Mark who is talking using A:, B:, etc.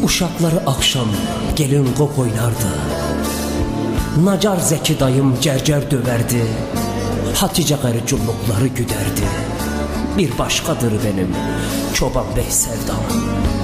A: Uşaqları axşam gelin qop oynardı. Nacar Zəki dayım gərgər dövərdi. Hatice qarı cumluqları güdərdi. Bir başqadır benim Çoban Bəy sevdam.